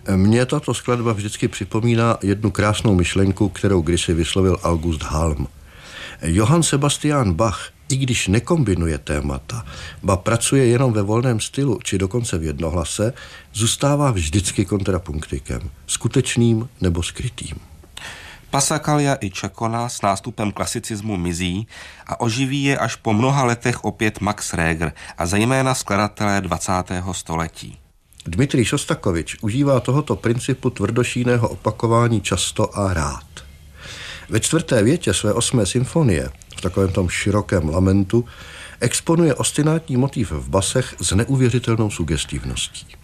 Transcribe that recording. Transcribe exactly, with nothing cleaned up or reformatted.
Mně tato skladba vždycky připomíná jednu krásnou myšlenku, kterou kdysi vyslovil August Halm. Johann Sebastian Bach, i když nekombinuje témata, ba pracuje jenom ve volném stylu, či dokonce v jednohlase, zůstává vždycky kontrapunktikem, skutečným nebo skrytým. Passacaglia i Cecona s nástupem klasicismu mizí a oživí je až po mnoha letech opět Max Reger a zejména skladatelé dvacátého století. Dmitrij Šostakovič užívá tohoto principu tvrdošíjného opakování často a rád. Ve čtvrté větě své osmé symfonie, v takovém tom širokém lamentu, exponuje ostinátní motiv v basech s neuvěřitelnou sugestivností.